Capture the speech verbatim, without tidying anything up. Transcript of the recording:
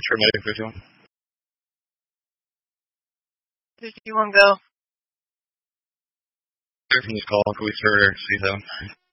for medic fifty-one. fifty-one, go. From this call, can we start our C seven?